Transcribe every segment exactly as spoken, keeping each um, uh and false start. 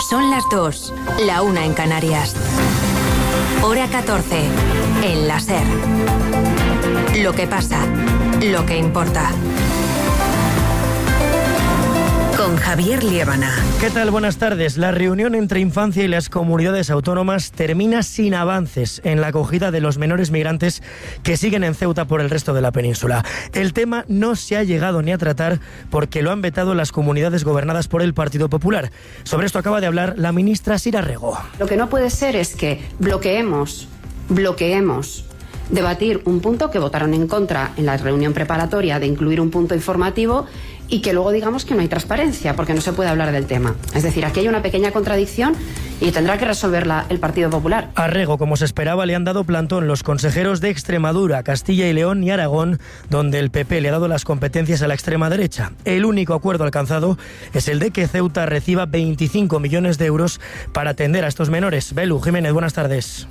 Son las dos, la una en Canarias. Hora catorce, en la SER. Lo que pasa, lo que importa. Con Javier Liébana. ¿Qué tal? Buenas tardes. La reunión entre Infancia y las comunidades autónomas termina sin avances en la acogida de los menores migrantes que siguen en Ceuta por el resto de la península. El tema no se ha llegado ni a tratar porque lo han vetado las comunidades gobernadas por el Partido Popular. Sobre esto acaba de hablar la ministra Sira Rego. Lo que no puede ser es que bloqueemos, bloqueemos debatir un punto que votaron en contra en la reunión preparatoria de incluir un punto informativo y que luego digamos que no hay transparencia porque no se puede hablar del tema. Es decir, aquí hay una pequeña contradicción y tendrá que resolverla el Partido Popular. A Rego, como se esperaba, le han dado plantón los consejeros de Extremadura, Castilla y León y Aragón, donde el P P le ha dado las competencias a la extrema derecha. El único acuerdo alcanzado es el de que Ceuta reciba veinticinco millones de euros para atender a estos menores. Belu Jiménez, buenas tardes.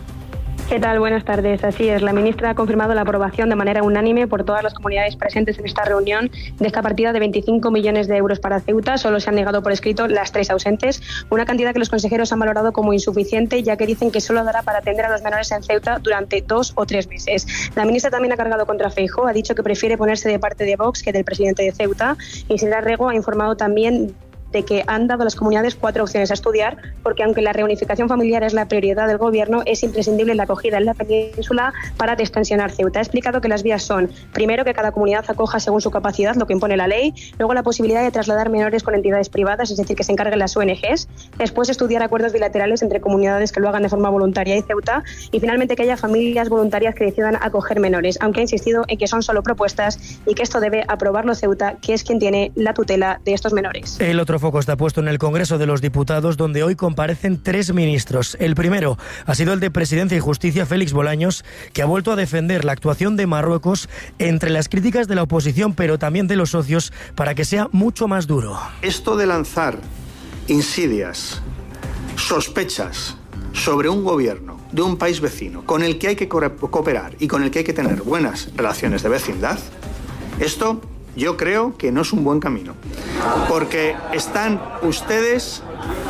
¿Qué tal? Buenas tardes. Así es, la ministra ha confirmado la aprobación de manera unánime por todas las comunidades presentes en esta reunión de esta partida de veinticinco millones de euros para Ceuta. Solo se han negado por escrito las tres ausentes, una cantidad que los consejeros han valorado como insuficiente, ya que dicen que solo dará para atender a los menores en Ceuta durante dos o tres meses. La ministra también ha cargado contra Feijóo, ha dicho que prefiere ponerse de parte de Vox que del presidente de Ceuta, y Sira Rego ha informado también de que han dado a las comunidades cuatro opciones a estudiar, porque aunque la reunificación familiar es la prioridad del Gobierno, es imprescindible la acogida en la península para destensionar Ceuta. Ha explicado que las vías son, primero, que cada comunidad acoja según su capacidad, lo que impone la ley, luego la posibilidad de trasladar menores con entidades privadas, es decir, que se encarguen las O N Ges, después estudiar acuerdos bilaterales entre comunidades que lo hagan de forma voluntaria y Ceuta, y finalmente que haya familias voluntarias que decidan acoger menores, aunque ha insistido en que son solo propuestas y que esto debe aprobarlo Ceuta, que es quien tiene la tutela de estos menores. El otro foco está puesto en el Congreso de los Diputados, donde hoy comparecen tres ministros. El primero ha sido el de Presidencia y Justicia, Félix Bolaños, que ha vuelto a defender la actuación de Marruecos entre las críticas de la oposición, pero también de los socios, para que sea mucho más duro. Esto de lanzar insidias, sospechas sobre un gobierno de un país vecino con el que hay que cooperar y con el que hay que tener buenas relaciones de vecindad, esto yo creo que no es un buen camino, porque están ustedes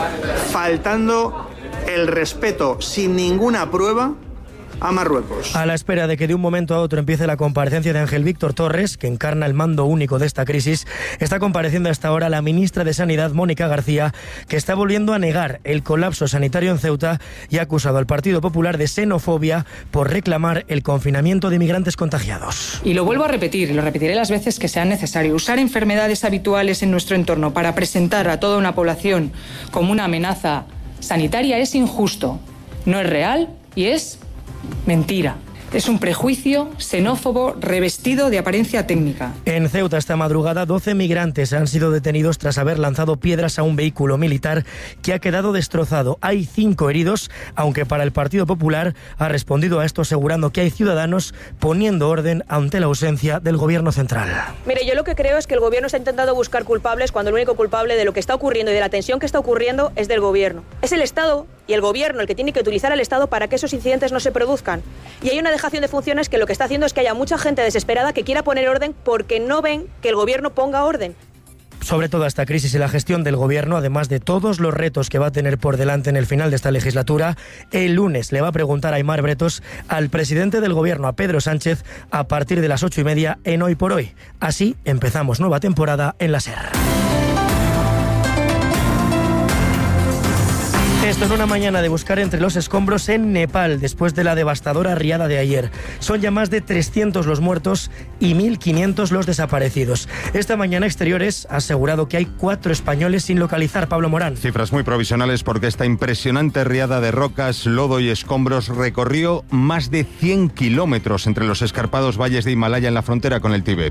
faltando el respeto sin ninguna prueba a Marruecos. A la espera de que de un momento a otro empiece la comparecencia de Ángel Víctor Torres, que encarna el mando único de esta crisis, está compareciendo hasta ahora la ministra de Sanidad, Mónica García, que está volviendo a negar el colapso sanitario en Ceuta y ha acusado al Partido Popular de xenofobia por reclamar el confinamiento de inmigrantes contagiados. Y lo vuelvo a repetir, y lo repetiré las veces que sean necesarias. Usar enfermedades habituales en nuestro entorno para presentar a toda una población como una amenaza sanitaria es injusto, no es real y es mentira. Es un prejuicio xenófobo revestido de apariencia técnica. En Ceuta esta madrugada doce migrantes han sido detenidos tras haber lanzado piedras a un vehículo militar que ha quedado destrozado. Hay cinco heridos, aunque para el Partido Popular ha respondido a esto asegurando que hay ciudadanos poniendo orden ante la ausencia del Gobierno central. Mire, yo lo que creo es que el Gobierno está intentando buscar culpables cuando el único culpable de lo que está ocurriendo y de la tensión que está ocurriendo es del Gobierno. Es el Estado y el Gobierno el que tiene que utilizar al Estado para que esos incidentes no se produzcan. Y hay una dejación de funciones que lo que está haciendo es que haya mucha gente desesperada que quiera poner orden porque no ven que el Gobierno ponga orden. Sobre toda esta crisis y la gestión del Gobierno, además de todos los retos que va a tener por delante en el final de esta legislatura, el lunes le va a preguntar a Aimar Bretos al presidente del Gobierno, a Pedro Sánchez, a partir de las ocho y media en Hoy por Hoy. Así empezamos nueva temporada en la SER. Esto es una mañana de buscar entre los escombros en Nepal, después de la devastadora riada de ayer. Son ya más de trescientos los muertos y mil quinientos los desaparecidos. Esta mañana Exteriores ha asegurado que hay cuatro españoles sin localizar. Pablo Morán. Cifras muy provisionales porque esta impresionante riada de rocas, lodo y escombros recorrió más de cien kilómetros entre los escarpados valles de Himalaya en la frontera con el Tíbet.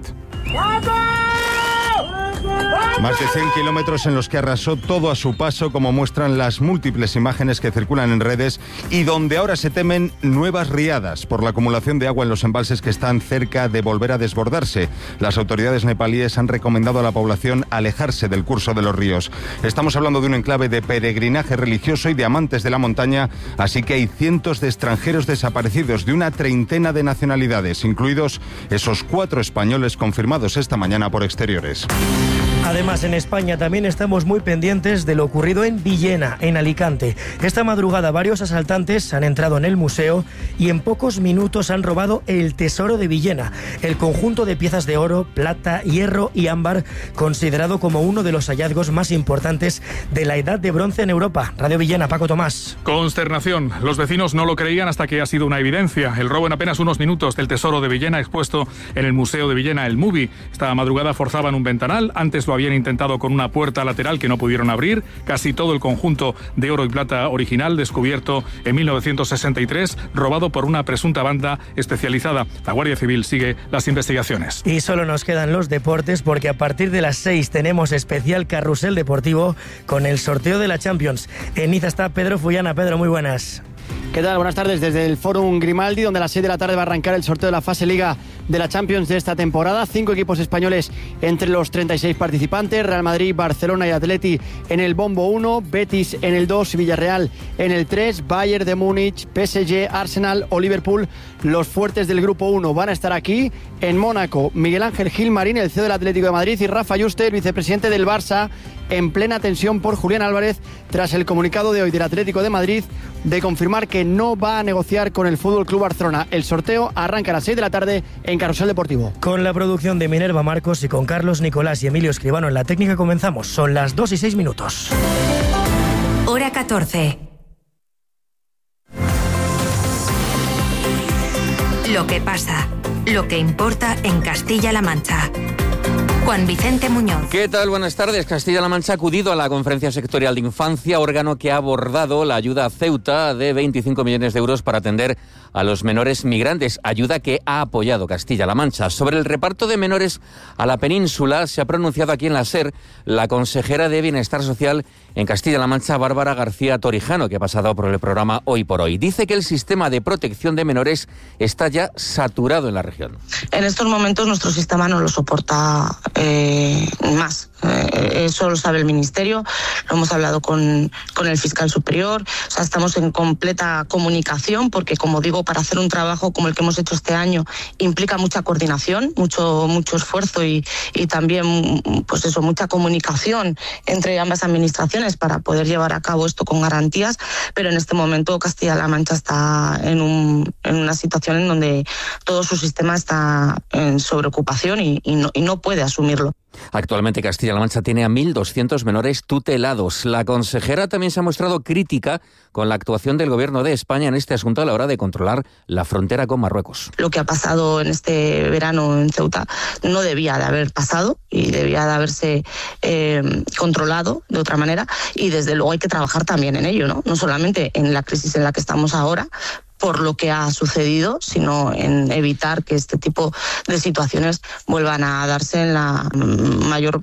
Más de cien kilómetros en los que arrasó todo a su paso, como muestran las múltiples imágenes que circulan en redes, y donde ahora se temen nuevas riadas por la acumulación de agua en los embalses que están cerca de volver a desbordarse. Las autoridades nepalíes han recomendado a la población alejarse del curso de los ríos. Estamos hablando de un enclave de peregrinaje religioso y de amantes de la montaña, así que hay cientos de extranjeros desaparecidos de una treintena de nacionalidades, incluidos esos cuatro españoles confirmados esta mañana por Exteriores. Además, en España también estamos muy pendientes de lo ocurrido en Villena, en Alicante. Esta madrugada varios asaltantes han entrado en el museo y en pocos minutos han robado el tesoro de Villena, el conjunto de piezas de oro, plata, hierro y ámbar, considerado como uno de los hallazgos más importantes de la Edad de Bronce en Europa. Radio Villena, Paco Tomás. Consternación. Los vecinos no lo creían hasta que ha sido una evidencia. El robo en apenas unos minutos del tesoro de Villena expuesto en el Museo de Villena, el MUBI. Esta madrugada forzaban un ventanal. Antes lo habían intentado con una puerta lateral que no pudieron abrir. Casi todo el conjunto de oro y plata original descubierto en mil novecientos sesenta y tres, robado por una presunta banda especializada. La Guardia Civil sigue las investigaciones. Y solo nos quedan los deportes porque a partir de las seis tenemos especial carrusel deportivo con el sorteo de la Champions. En Niza está Pedro Fullana. Pedro, muy buenas. ¿Qué tal? Buenas tardes desde el Fórum Grimaldi, donde a las seis de la tarde va a arrancar el sorteo de la fase Liga de la Champions de esta temporada. Cinco equipos españoles entre los treinta y seis participantes: Real Madrid, Barcelona y Atleti en el bombo uno, Betis en el dos, Villarreal en el tres, Bayern de Múnich, P S G, Arsenal o Liverpool. Los fuertes del grupo uno van a estar aquí. En Mónaco, Miguel Ángel Gilmarín, el C E O del Atlético de Madrid, y Rafa Yuste, el vicepresidente del Barça, en plena tensión por Julián Álvarez tras el comunicado de hoy del Atlético de Madrid de confirmar que no va a negociar con el F C Barcelona. El sorteo arranca a las seis de la tarde en Carrusel Deportivo. Con la producción de Minerva Marcos y con Carlos Nicolás y Emilio Escribano en la técnica comenzamos. Son las dos y seis minutos. Hora catorce. Lo que pasa, lo que importa en Castilla-La Mancha. Juan Vicente Muñoz. ¿Qué tal? Buenas tardes. Castilla-La Mancha ha acudido a la Conferencia Sectorial de Infancia, órgano que ha abordado la ayuda a Ceuta de veinticinco millones de euros para atender a los menores migrantes, ayuda que ha apoyado Castilla-La Mancha. Sobre el reparto de menores a la península se ha pronunciado aquí en la SER la consejera de Bienestar Social en Castilla-La Mancha, Bárbara García Torijano, que ha pasado por el programa Hoy por Hoy. Dice que el sistema de protección de menores está ya saturado en la región. En estos momentos nuestro sistema no lo soporta eh, más. Eh, eso lo sabe el Ministerio, lo hemos hablado con, con el fiscal superior, o sea, estamos en completa comunicación porque, como digo, para hacer un trabajo como el que hemos hecho este año implica mucha coordinación, mucho mucho esfuerzo y, y también, pues eso, mucha comunicación entre ambas administraciones para poder llevar a cabo esto con garantías, pero en este momento Castilla-La Mancha está en, un, en una situación en donde todo su sistema está en sobreocupación y, y, no, y no puede asumirlo. Actualmente Castilla-La Mancha tiene a mil doscientos menores tutelados. La consejera también se ha mostrado crítica con la actuación del Gobierno de España en este asunto a la hora de controlar la frontera con Marruecos. Lo que ha pasado en este verano en Ceuta no debía de haber pasado y debía de haberse eh, controlado de otra manera, y desde luego hay que trabajar también en ello, ¿no? No solamente en la crisis en la que estamos ahora, por lo que ha sucedido, sino en evitar que este tipo de situaciones vuelvan a darse en la mayor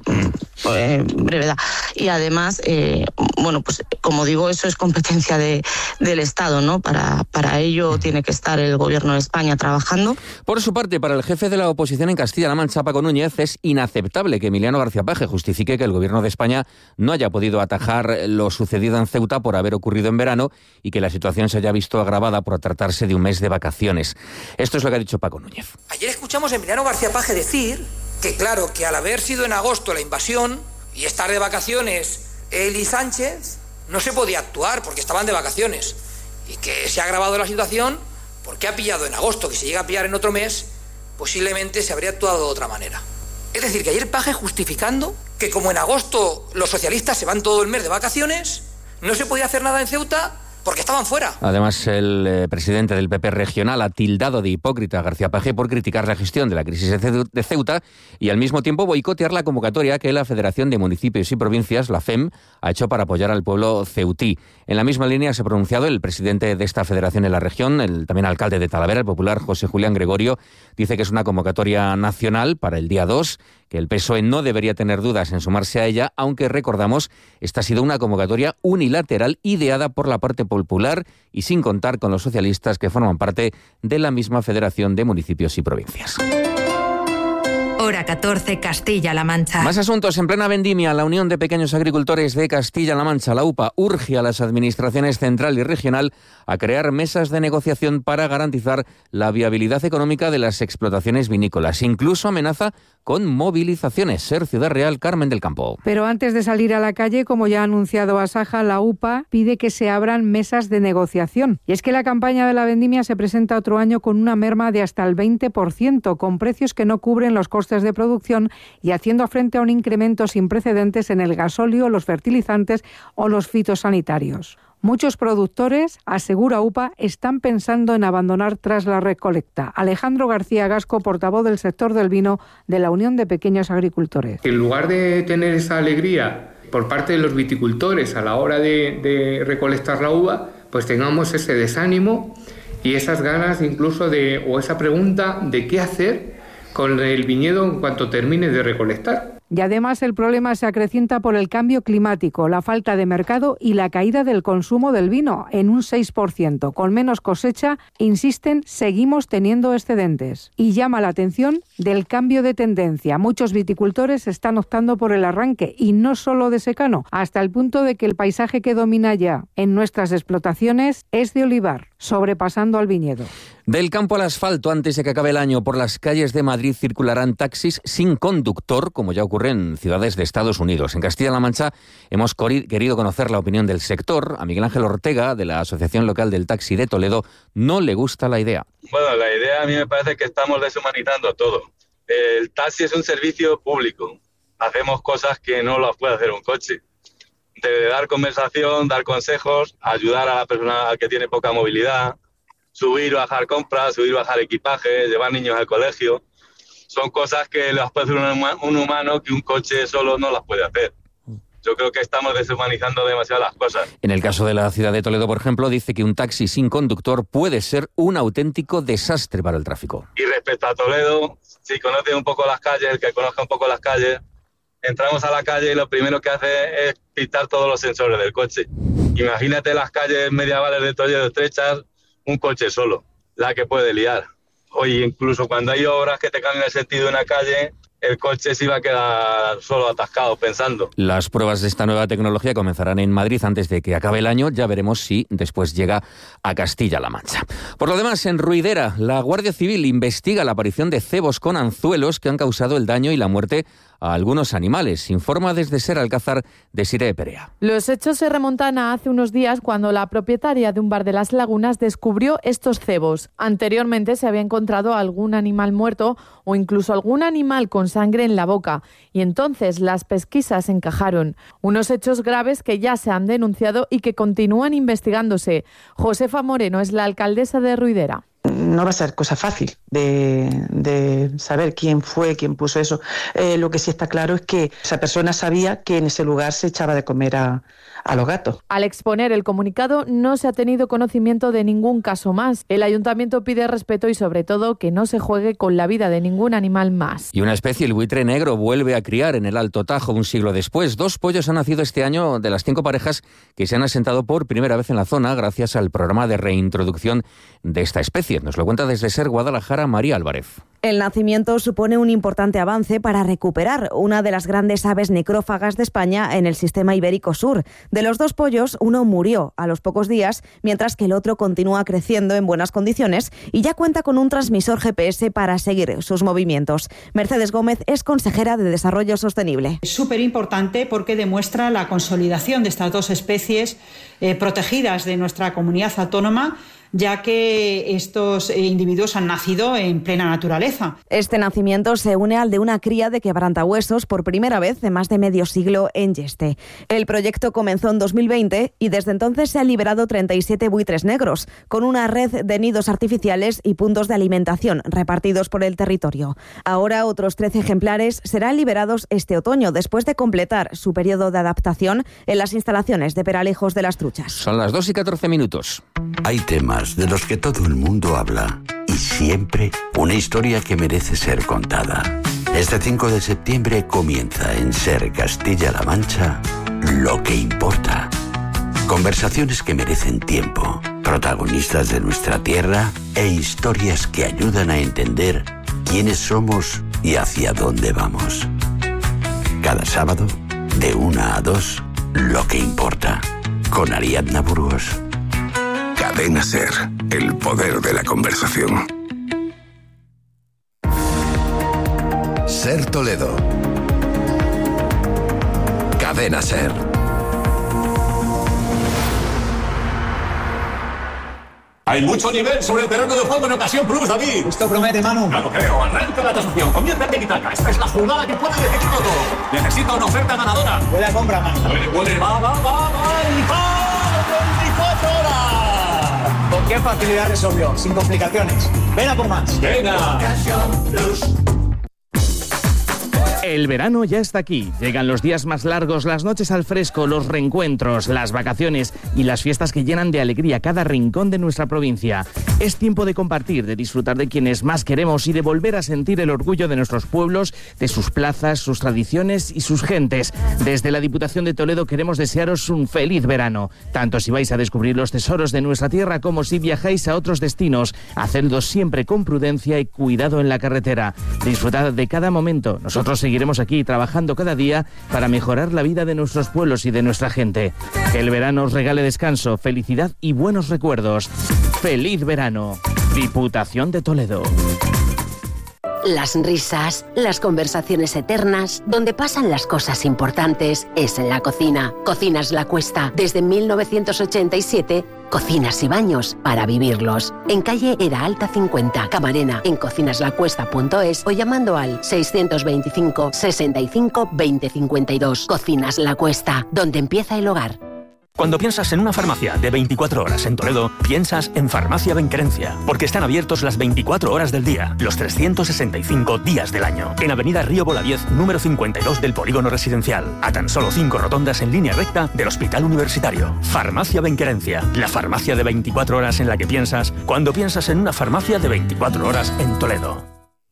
eh, brevedad. Y además, eh, bueno, pues como digo, eso es competencia de, del Estado, ¿no? Para, para ello tiene que estar el Gobierno de España trabajando. Por su parte, para el jefe de la oposición en Castilla-La Mancha, Paco Núñez, es inaceptable que Emiliano García Paje justifique que el Gobierno de España no haya podido atajar lo sucedido en Ceuta por haber ocurrido en verano y que la situación se haya visto agravada por tratarse de un mes de vacaciones. Esto es lo que ha dicho Paco Núñez. Ayer escuchamos a Emiliano García Paje decir que, claro, que al haber sido en agosto la invasión y estar de vacaciones él y Sánchez, no se podía actuar porque estaban de vacaciones, y que se ha agravado la situación porque ha pillado en agosto, que si llega a pillar en otro mes, posiblemente se habría actuado de otra manera. Es decir, que ayer Paje justificando que como en agosto los socialistas se van todo el mes de vacaciones, no se podía hacer nada en Ceuta porque estaban fuera. Además, el eh, presidente del P P regional ha tildado de hipócrita a García Paje por criticar la gestión de la crisis de Ceuta y al mismo tiempo boicotear la convocatoria que la Federación de Municipios y Provincias, la F E M, ha hecho para apoyar al pueblo ceutí. En la misma línea se ha pronunciado el presidente de esta federación en la región, el también alcalde de Talavera, el popular José Julián Gregorio. Dice que es una convocatoria nacional para el día dos, que el P S O E no debería tener dudas en sumarse a ella, aunque recordamos, esta ha sido una convocatoria unilateral ideada por la parte popular y sin contar con los socialistas que forman parte de la misma Federación de Municipios y Provincias. Hora Hora catorce, Castilla-La Mancha. Más asuntos. En plena vendimia, la Unión de Pequeños Agricultores de Castilla-La Mancha, la U P A, urge a las administraciones central y regional a crear mesas de negociación para garantizar la viabilidad económica de las explotaciones vinícolas. Incluso amenaza con movilizaciones. Ser Ciudad Real, Carmen del Campo. Pero antes de salir a la calle, como ya ha anunciado Asaja, la U P A pide que se abran mesas de negociación. Y es que la campaña de la vendimia se presenta otro año con una merma de hasta el veinte por ciento, con precios que no cubren los costes de producción y haciendo frente a un incremento sin precedentes en el gasóleo, los fertilizantes o los fitosanitarios. Muchos productores, asegura U P A, están pensando en abandonar tras la recolecta. Alejandro García Gasco, portavoz del sector del vino de la Unión de Pequeños Agricultores. En lugar de tener esa alegría por parte de los viticultores a la hora de, de recolectar la uva, pues tengamos ese desánimo y esas ganas incluso de, o esa pregunta de qué hacer con el viñedo en cuanto termine de recolectar. Y además el problema se acrecienta por el cambio climático, la falta de mercado y la caída del consumo del vino en un seis por ciento. Con menos cosecha, insisten, seguimos teniendo excedentes. Y llama la atención del cambio de tendencia. Muchos viticultores están optando por el arranque y no solo de secano, hasta el punto de que el paisaje que domina ya en nuestras explotaciones es de olivar, sobrepasando al viñedo. Del campo al asfalto, antes de que acabe el año, por las calles de Madrid circularán taxis sin conductor, como ya ocurre en ciudades de Estados Unidos. En Castilla-La Mancha hemos querido conocer la opinión del sector. A Miguel Ángel Ortega, de la Asociación Local del Taxi de Toledo, no le gusta la idea. Bueno, la idea a mí me parece que estamos deshumanizando todo. El taxi es un servicio público. Hacemos cosas que no las puede hacer un coche. De dar conversación, dar consejos, ayudar a la persona que tiene poca movilidad, subir y bajar compras, subir y bajar equipaje, llevar niños al colegio. Son cosas que las puede hacer un humano que un coche solo no las puede hacer. Yo creo que estamos deshumanizando demasiado las cosas. En el caso de la ciudad de Toledo, por ejemplo, dice que un taxi sin conductor puede ser un auténtico desastre para el tráfico. Y respecto a Toledo, si conoce un poco las calles, el que conozca un poco las calles, entramos a la calle y lo primero que hace es quitar todos los sensores del coche. Imagínate las calles medievales de Toledo estrechas, un coche solo, la que puede liar. Oye, incluso cuando hay obras que te cambian el sentido de una calle, el coche se iba a quedar solo atascado pensando. Las pruebas de esta nueva tecnología comenzarán en Madrid antes de que acabe el año. Ya veremos si después llega a Castilla-La Mancha. Por lo demás, en Ruidera, la Guardia Civil investiga la aparición de cebos con anzuelos que han causado el daño y la muerte a algunos animales. Informa desde Seralcázar Desiree Perea. Los hechos se remontan a hace unos días cuando la propietaria de un bar de Las Lagunas descubrió estos cebos. Anteriormente se había encontrado algún animal muerto o incluso algún animal con sangre en la boca y entonces las pesquisas encajaron. Unos hechos graves que ya se han denunciado y que continúan investigándose. Josefa Moreno es la alcaldesa de Ruidera. No va a ser cosa fácil de, de saber quién fue, quién puso eso. Eh, lo que sí está claro es que esa persona sabía que en ese lugar se echaba de comer a, a los gatos. Al exponer el comunicado no se ha tenido conocimiento de ningún caso más. El ayuntamiento pide respeto y sobre todo que no se juegue con la vida de ningún animal más. Y una especie, el buitre negro, vuelve a criar en el Alto Tajo un siglo después. Dos pollos han nacido este año de las cinco parejas que se han asentado por primera vez en la zona gracias al programa de reintroducción de esta especie. Nos lo cuenta desde Ser Guadalajara María Álvarez. El nacimiento supone un importante avance para recuperar una de las grandes aves necrófagas de España en el sistema ibérico sur. De los dos pollos, uno murió a los pocos días, mientras que el otro continúa creciendo en buenas condiciones y ya cuenta con un transmisor G P S para seguir sus movimientos. Mercedes Gómez es consejera de Desarrollo Sostenible. Es súper importante porque demuestra la consolidación de estas dos especies eh, protegidas de nuestra comunidad autónoma, ya que estos individuos han nacido en plena naturaleza. Este nacimiento se une al de una cría de quebrantahuesos por primera vez en más de medio siglo en Yeste. El proyecto comenzó en dos mil veinte y desde entonces se han liberado treinta y siete buitres negros, con una red de nidos artificiales y puntos de alimentación repartidos por el territorio. Ahora otros trece ejemplares serán liberados este otoño, después de completar su periodo de adaptación en las instalaciones de Peralejos de las Truchas. Son las dos y catorce minutos. Hay temas de los que todo el mundo habla y siempre una historia que merece ser contada. Este cinco de septiembre comienza en Ser Castilla-La Mancha Lo que importa. Conversaciones que merecen tiempo, protagonistas de nuestra tierra e historias que ayudan a entender quiénes somos y hacia dónde vamos. Cada sábado, de una a dos, lo que importa, con Ariadna Burgos. Cadena SER, el poder de la conversación. SER Toledo. Cadena SER. Hay mucho nivel sobre el terreno de juego en Ocasión Plus, David. Esto promete, Manu. Claro, creo. Arranca la tasación. Comienza el tiki-taka. Esta es la jugada que puede decidirlo todo. Necesita una oferta ganadora. Buena compra, Manu. Puede, puede. Va, va, va, va. Y va. veinticuatro horas. ¿Con qué facilidad resolvió? Sin complicaciones. Ven a por más. Venga. Ocasión Plus. El verano ya está aquí. Llegan los días más largos, las noches al fresco, los reencuentros, las vacaciones y las fiestas que llenan de alegría cada rincón de nuestra provincia. Es tiempo de compartir, de disfrutar de quienes más queremos y de volver a sentir el orgullo de nuestros pueblos, de sus plazas, sus tradiciones y sus gentes. Desde la Diputación de Toledo queremos desearos un feliz verano, tanto si vais a descubrir los tesoros de nuestra tierra como si viajáis a otros destinos. Hacedlo siempre con prudencia y cuidado en la carretera. Disfrutad de cada momento. Nosotros seguimos Seguiremos aquí trabajando cada día para mejorar la vida de nuestros pueblos y de nuestra gente. Que el verano os regale descanso, felicidad y buenos recuerdos. ¡Feliz verano! Diputación de Toledo. Las risas, las conversaciones eternas, donde pasan las cosas importantes, es en la cocina. Cocinas La Cuesta, desde mil novecientos ochenta y siete, cocinas y baños para vivirlos. En calle Era Alta cincuenta, Camarena, en cocinaslacuesta punto es o llamando al seiscientos veinticinco, sesenta y cinco, veinte cincuenta y dos. Cocinas La Cuesta, donde empieza el hogar. Cuando piensas en una farmacia de veinticuatro horas en Toledo, piensas en Farmacia Benquerencia, porque están abiertos las veinticuatro horas del día, los trescientos sesenta y cinco días del año. En Avenida Río Bolaviez, número cincuenta y dos del Polígono Residencial, a tan solo cinco rotondas en línea recta del Hospital Universitario. Farmacia Benquerencia, la farmacia de veinticuatro horas en la que piensas cuando piensas en una farmacia de veinticuatro horas en Toledo.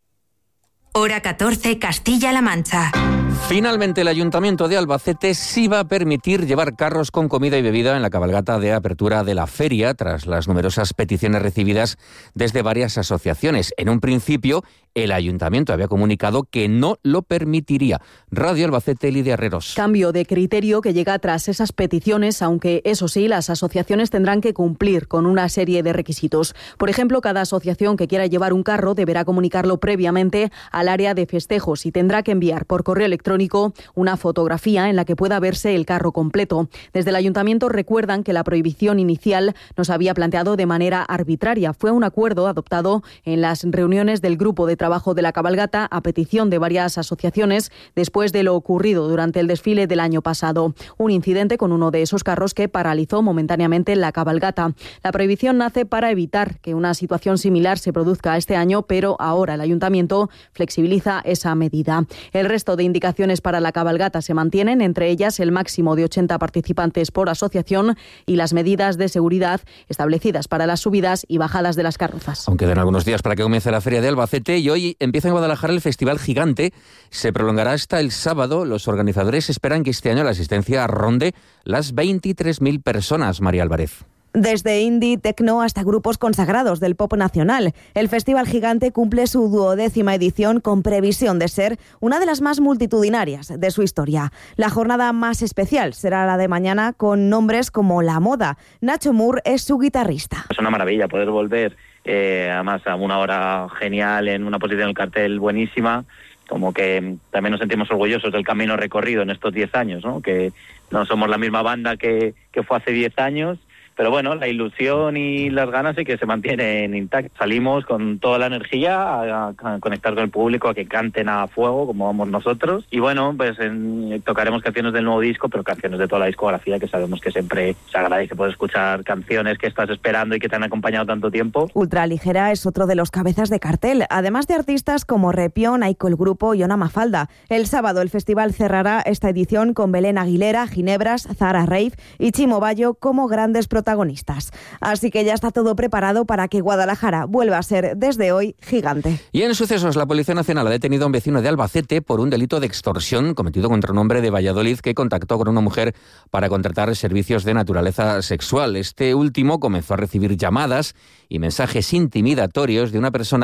Hora catorce, Castilla-La Mancha. Finalmente, el Ayuntamiento de Albacete sí va a permitir llevar carros con comida y bebida en la cabalgata de apertura de la feria, tras las numerosas peticiones recibidas desde varias asociaciones. En un principio, el Ayuntamiento había comunicado que no lo permitiría. Radio Albacete, Lidia Herreros. Cambio de criterio que llega tras esas peticiones, aunque eso sí, las asociaciones tendrán que cumplir con una serie de requisitos. Por ejemplo, cada asociación que quiera llevar un carro deberá comunicarlo previamente al área de festejos y tendrá que enviar por correo electrónico una fotografía en la que pueda verse el carro completo. Desde el Ayuntamiento recuerdan que la prohibición inicial no se había planteado de manera arbitraria. Fue un acuerdo adoptado en las reuniones del grupo de trabajo de la cabalgata a petición de varias asociaciones después de lo ocurrido durante el desfile del año pasado. Un incidente con uno de esos carros que paralizó momentáneamente la cabalgata. La prohibición nace para evitar que una situación similar se produzca este año, pero ahora el Ayuntamiento flexibiliza esa medida. El resto de indicaciones para la cabalgata se mantienen, entre ellas el máximo de ochenta participantes por asociación y las medidas de seguridad establecidas para las subidas y bajadas de las carrozas. Aún quedan algunos días para que comience la Feria de Albacete y hoy empieza en Guadalajara el Festival Gigante. Se prolongará hasta el sábado. Los organizadores esperan que este año la asistencia ronde las veintitrés mil personas. María Álvarez. Desde indie, techno hasta grupos consagrados del pop nacional, el Festival Gigante cumple su duodécima edición con previsión de ser una de las más multitudinarias de su historia. La jornada más especial será la de mañana con nombres como La Moda. Nacho Moore es su guitarrista. Es una maravilla poder volver, eh, además a una hora genial, en una posición del cartel buenísima. Como que también nos sentimos orgullosos del camino recorrido en estos diez años, ¿no? Que no somos la misma banda que, que fue hace diez años. Pero bueno, la ilusión y las ganas sí que se mantienen intactas. Salimos con toda la energía a, a conectar con el público, a que canten a fuego, como vamos nosotros. Y bueno, pues en, tocaremos canciones del nuevo disco, pero canciones de toda la discografía, que sabemos que siempre se agradece poder escuchar canciones que estás esperando y que te han acompañado tanto tiempo. Ultraligera es otro de los cabezas de cartel, además de artistas como Repión, Aiko el Grupo y Ona Mafalda. El sábado el festival cerrará esta edición con Belén Aguilera, Ginebras, Zara Rave y Chimo Bayo como grandes protagonistas. protagonistas. Así que ya está todo preparado para que Guadalajara vuelva a ser desde hoy gigante. Y en sucesos, la Policía Nacional ha detenido a un vecino de Albacete por un delito de extorsión cometido contra un hombre de Valladolid que contactó con una mujer para contratar servicios de naturaleza sexual. Este último comenzó a recibir llamadas y mensajes intimidatorios de una persona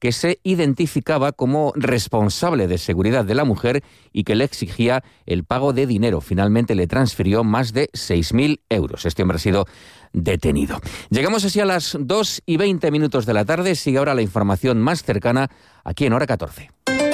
que se identificaba como responsable de seguridad de la mujer y que le exigía el pago de dinero. Finalmente le transfirió más de seis mil euros. Este hombre ha sido detenido. Llegamos así a las dos y veinte minutos de la tarde. Sigue ahora la información más cercana aquí en Hora catorce.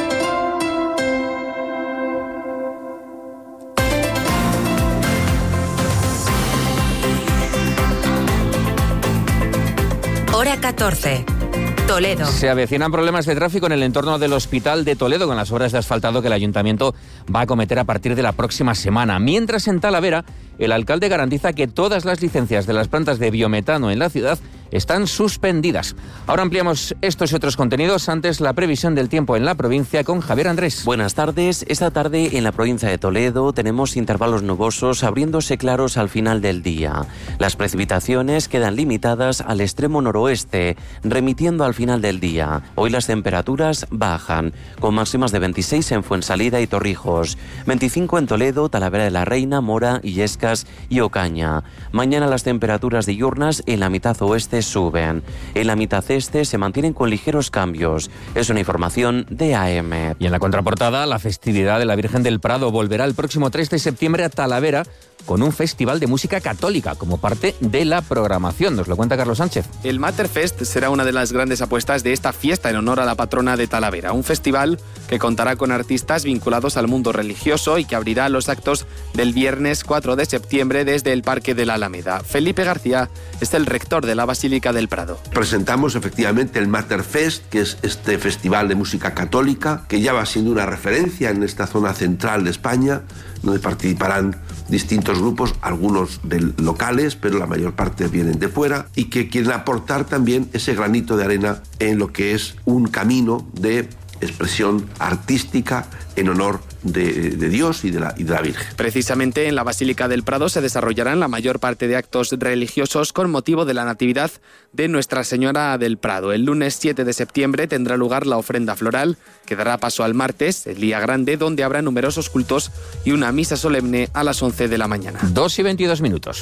Hora catorce. Toledo. Se avecinan problemas de tráfico en el entorno del Hospital de Toledo con las obras de asfaltado que el Ayuntamiento va a acometer a partir de la próxima semana. Mientras en Talavera, el alcalde garantiza que todas las licencias de las plantas de biometano en la ciudad están suspendidas. Ahora ampliamos estos y otros contenidos. Antes, la previsión del tiempo en la provincia con Javier Andrés. Buenas tardes. Esta tarde en la provincia de Toledo tenemos intervalos nubosos abriéndose claros al final del día. Las precipitaciones quedan limitadas al extremo noroeste, remitiendo al final del día. Hoy las temperaturas bajan, con máximas de veintiséis en Fuensalida y Torrijos, veinticinco en Toledo, Talavera de la Reina, Mora, Illescas y Ocaña. Mañana las temperaturas diurnas en la mitad oeste suben. En la mitad este se mantienen con ligeros cambios. Es una información de A M. Y en la contraportada, la festividad de la Virgen del Prado volverá el próximo tres de septiembre a Talavera con un festival de música católica como parte de la programación. Nos lo cuenta Carlos Sánchez. El Materfest será una de las grandes apuestas de esta fiesta en honor a la patrona de Talavera. Un festival que contará con artistas vinculados al mundo religioso y que abrirá los actos del viernes cuatro de septiembre desde el Parque de la Alameda. Felipe García es el rector de la Basílica del Prado. Presentamos efectivamente el Materfest, que es este festival de música católica, que ya va siendo una referencia en esta zona central de España, donde participarán distintos grupos, algunos de locales, pero la mayor parte vienen de fuera, y que quieren aportar también ese granito de arena en lo que es un camino de expresión artística en honor de, de Dios y de, la, y de la Virgen. Precisamente en la Basílica del Prado se desarrollarán la mayor parte de actos religiosos con motivo de la Natividad de Nuestra Señora del Prado. El lunes siete de septiembre tendrá lugar la ofrenda floral, que dará paso al martes, el día grande, donde habrá numerosos cultos y una misa solemne a las once de la mañana. dos y veintidós minutos.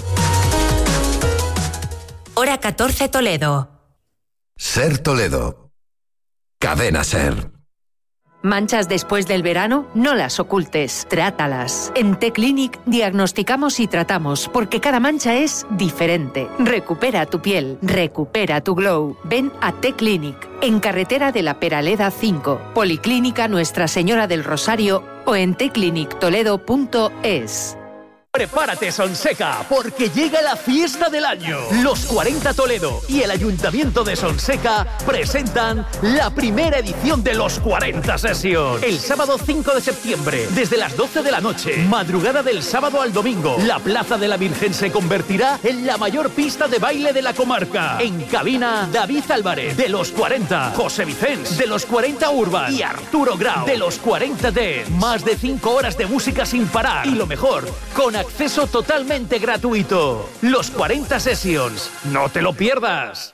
Hora catorce Toledo. Ser Toledo. Cadena Ser. ¿Manchas después del verano? No las ocultes, trátalas. En T-Clinic diagnosticamos y tratamos, porque cada mancha es diferente. Recupera tu piel, recupera tu glow. Ven a T-Clinic, en carretera de la Peraleda cinco, Policlínica Nuestra Señora del Rosario o en t clinic toledo punto es. Prepárate, Sonseca, porque llega la fiesta del año. Los cuarenta Toledo y el Ayuntamiento de Sonseca presentan la primera edición de los cuarenta Sessions. El sábado cinco de septiembre, desde las doce de la noche, madrugada del sábado al domingo, la Plaza de la Virgen se convertirá en la mayor pista de baile de la comarca. En cabina, David Álvarez, de los cuarenta, José Vicens, de los cuarenta Urban y Arturo Grau, de los cuarenta Dance. Más de cinco horas de música sin parar. Y lo mejor, con acceso totalmente gratuito. Los cuarenta Sessions. No te lo pierdas.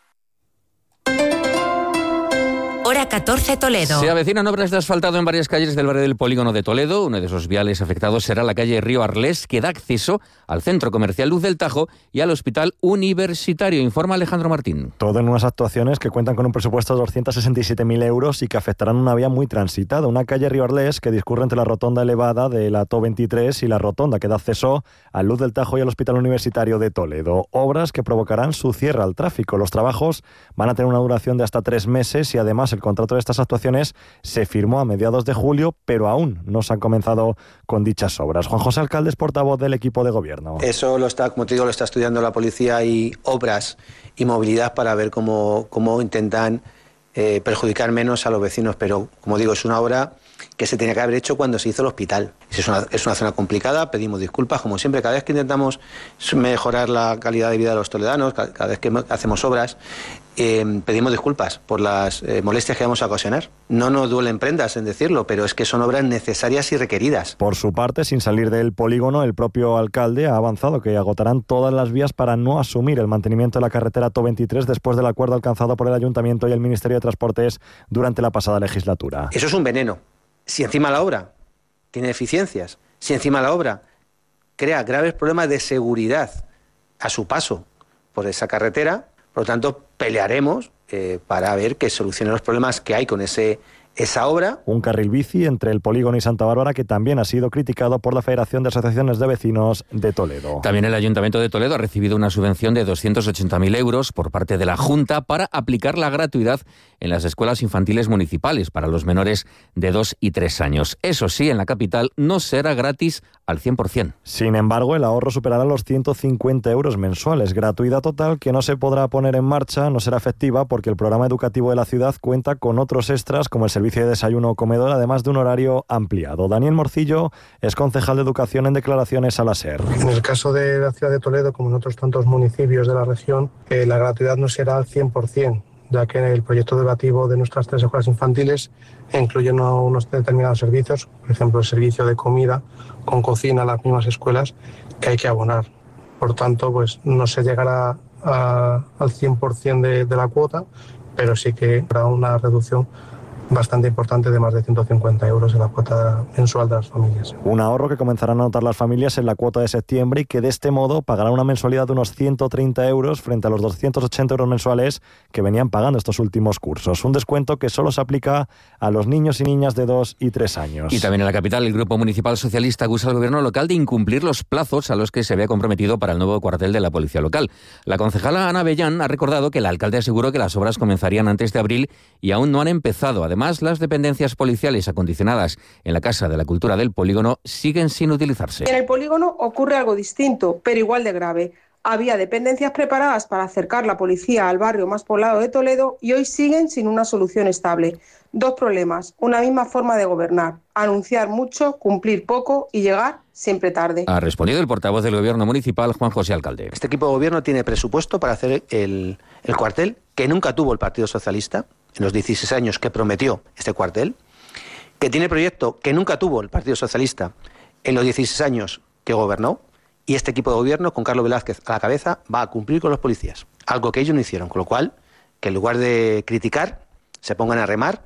Hora catorce Toledo. Se avecinan obras de asfaltado en varias calles del barrio del Polígono de Toledo. Uno de esos viales afectados será la calle Río Arlés, que da acceso al Centro Comercial Luz del Tajo y al Hospital Universitario. Informa Alejandro Martín. Todo en unas actuaciones que cuentan con un presupuesto de doscientos sesenta y siete mil euros y que afectarán una vía muy transitada. Una calle Río Arlés que discurre entre la rotonda elevada de la T O veintitrés y la rotonda que da acceso al Luz del Tajo y al Hospital Universitario de Toledo. Obras que provocarán su cierre al tráfico. Los trabajos van a tener una duración de hasta tres meses y además el contrato de estas actuaciones se firmó a mediados de julio, pero aún no se han comenzado con dichas obras. Juan José Alcalde es portavoz del equipo de gobierno. Eso lo está, como te digo, lo está estudiando la policía y obras y movilidad para ver cómo, cómo intentan eh, perjudicar menos a los vecinos, pero como digo, es una obra que se tenía que haber hecho cuando se hizo el hospital. Es una, es una zona complicada, pedimos disculpas, como siempre, cada vez que intentamos mejorar la calidad de vida de los toledanos, cada, cada vez que hacemos obras, eh, pedimos disculpas por las eh, molestias que vamos a ocasionar. No nos duelen prendas en decirlo, pero es que son obras necesarias y requeridas. Por su parte, sin salir del polígono, el propio alcalde ha avanzado que agotarán todas las vías para no asumir el mantenimiento de la carretera T O veintitrés después del acuerdo alcanzado por el Ayuntamiento y el Ministerio de Transportes durante la pasada legislatura. Eso es un veneno. Si encima la obra tiene deficiencias, si encima la obra crea graves problemas de seguridad a su paso por esa carretera, por lo tanto pelearemos eh, para ver que solucione los problemas que hay con ese esa obra. Un carril bici entre el Polígono y Santa Bárbara que también ha sido criticado por la Federación de Asociaciones de Vecinos de Toledo. También el Ayuntamiento de Toledo ha recibido una subvención de doscientos ochenta mil euros por parte de la Junta para aplicar la gratuidad en las escuelas infantiles municipales para los menores de dos y tres años. Eso sí, en la capital no será gratis al cien por ciento. Sin embargo, el ahorro superará los ciento cincuenta euros mensuales. Gratuidad total que no se podrá poner en marcha, no será efectiva porque el programa educativo de la ciudad cuenta con otros extras como el servicio de desayuno o comedor, además de un horario ampliado. Daniel Morcillo es concejal de Educación en declaraciones a la SER. En el caso de la ciudad de Toledo, como en otros tantos municipios de la región, eh, la gratuidad no será al cien por ciento, ya que el proyecto educativo de nuestras tres escuelas infantiles incluye uno, unos determinados servicios, por ejemplo el servicio de comida con cocina a las mismas escuelas, que hay que abonar. Por tanto, pues no se llegará a, al cien por ciento de, de la cuota, pero sí que habrá una reducción bastante importante de más de ciento cincuenta euros en la cuota mensual de las familias. Un ahorro que comenzarán a notar las familias en la cuota de septiembre y que de este modo pagarán una mensualidad de unos ciento treinta euros frente a los doscientos ochenta euros mensuales que venían pagando estos últimos cursos. Un descuento que solo se aplica a los niños y niñas de dos y tres años. Y también en la capital, el Grupo Municipal Socialista acusa al Gobierno local de incumplir los plazos a los que se había comprometido para el nuevo cuartel de la Policía Local. La concejala Ana Bellán ha recordado que el alcalde aseguró que las obras comenzarían antes de abril y aún no han empezado. Además, Además, las dependencias policiales acondicionadas en la Casa de la Cultura del polígono siguen sin utilizarse. En el polígono ocurre algo distinto, pero igual de grave. Había dependencias preparadas para acercar la policía al barrio más poblado de Toledo y hoy siguen sin una solución estable. Dos problemas, una misma forma de gobernar, anunciar mucho, cumplir poco y llegar siempre tarde. Ha respondido el portavoz del Gobierno municipal, Juan José Alcalde. Este equipo de gobierno tiene presupuesto para hacer el, el cuartel que nunca tuvo el Partido Socialista en los dieciséis años que prometió este cuartel, que tiene proyecto que nunca tuvo el Partido Socialista en los dieciséis años que gobernó, y este equipo de gobierno, con Carlos Velázquez a la cabeza, va a cumplir con los policías, algo que ellos no hicieron, con lo cual, que en lugar de criticar, se pongan a remar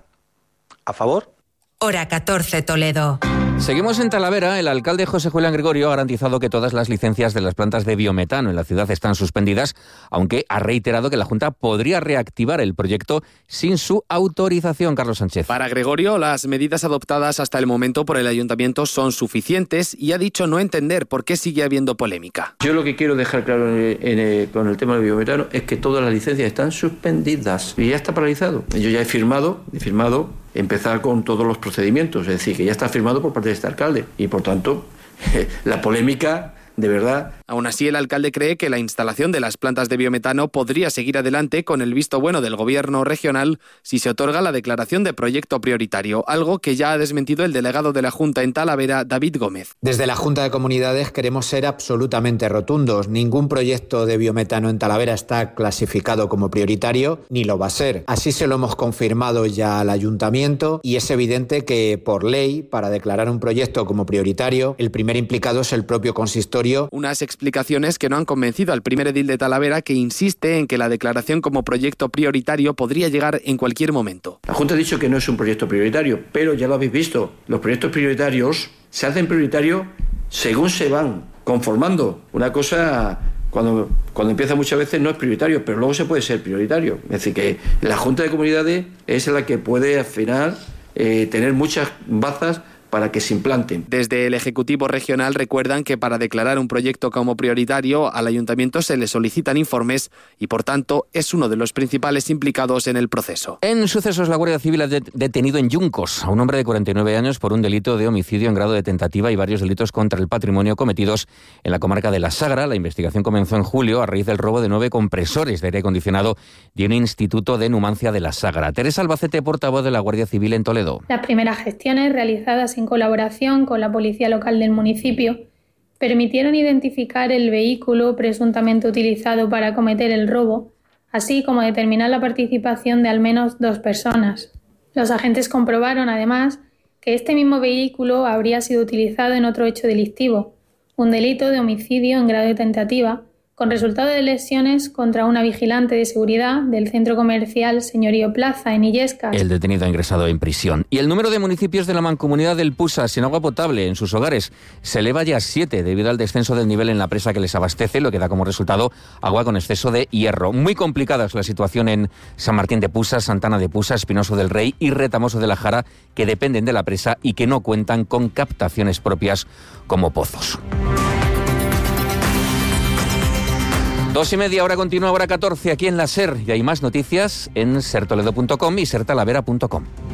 a favor. Hora catorce, Toledo. Seguimos en Talavera. El alcalde José Julián Gregorio ha garantizado que todas las licencias de las plantas de biometano en la ciudad están suspendidas, aunque ha reiterado que la Junta podría reactivar el proyecto sin su autorización. Carlos Sánchez. Para Gregorio, las medidas adoptadas hasta el momento por el ayuntamiento son suficientes y ha dicho no entender por qué sigue habiendo polémica. Yo lo que quiero dejar claro en el, en el, con el tema del biometano es que todas las licencias están suspendidas y ya está paralizado. Yo ya he firmado, he firmado empezar con todos los procedimientos, es decir, que ya está firmado por parte de este alcalde y, por tanto, la polémica, de verdad. Aún así, el alcalde cree que la instalación de las plantas de biometano podría seguir adelante con el visto bueno del gobierno regional si se otorga la declaración de proyecto prioritario, algo que ya ha desmentido el delegado de la Junta en Talavera, David Gómez. Desde la Junta de Comunidades queremos ser absolutamente rotundos. Ningún proyecto de biometano en Talavera está clasificado como prioritario, ni lo va a ser. Así se lo hemos confirmado ya al ayuntamiento y es evidente que, por ley, para declarar un proyecto como prioritario, el primer implicado es el propio consistorio. Unas explicaciones que no han convencido al primer edil de Talavera, que insiste en que la declaración como proyecto prioritario podría llegar en cualquier momento. La Junta ha dicho que no es un proyecto prioritario, pero ya lo habéis visto, los proyectos prioritarios se hacen prioritarios según se van conformando. Una cosa, cuando, cuando empieza muchas veces no es prioritario, pero luego se puede ser prioritario. Es decir, que la Junta de Comunidades es la que puede al final eh, tener muchas bazas para que se implanten. Desde el Ejecutivo Regional recuerdan que para declarar un proyecto como prioritario al Ayuntamiento se le solicitan informes y, por tanto, es uno de los principales implicados en el proceso. En sucesos, la Guardia Civil ha de- detenido en Yuncos a un hombre de cuarenta y nueve años por un delito de homicidio en grado de tentativa y varios delitos contra el patrimonio cometidos en la comarca de La Sagra. La investigación comenzó en julio a raíz del robo de nueve compresores de aire acondicionado de un instituto de Numancia de La Sagra. Teresa Albacete, portavoz de la Guardia Civil en Toledo. Las primeras gestiones realizadas en colaboración con la policía local del municipio permitieron identificar el vehículo presuntamente utilizado para cometer el robo, así como determinar la participación de al menos dos personas. Los agentes comprobaron además que este mismo vehículo habría sido utilizado en otro hecho delictivo, un delito de homicidio en grado de tentativa, con resultado de lesiones contra una vigilante de seguridad del centro comercial Señorío Plaza en Illescas. El detenido ha ingresado en prisión. Y el número de municipios de la mancomunidad del Pusa sin agua potable en sus hogares se eleva ya a siete debido al descenso del nivel en la presa que les abastece, lo que da como resultado agua con exceso de hierro. Muy complicada es la situación en San Martín de Pusa, Santana de Pusa, Espinoso del Rey y Retamoso de la Jara, que dependen de la presa y que no cuentan con captaciones propias como pozos. Dos y media, hora continua, hora catorce, aquí en la SER. Y hay más noticias en ser toledo punto com y ser talavera punto com.